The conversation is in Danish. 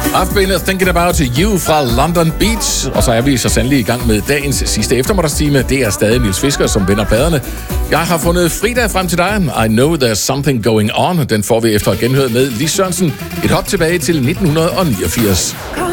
I've been thinking about you fra London Beach. Og så er vi så sandelig i gang med dagens sidste eftermiddagstime. Det er stadig Niels Fisker, som vender pladerne. Jeg har fundet fridag frem til dig. I know there's something going on. Den får vi efter at genhøre med Lis Sørensen. Et hop tilbage til 1989.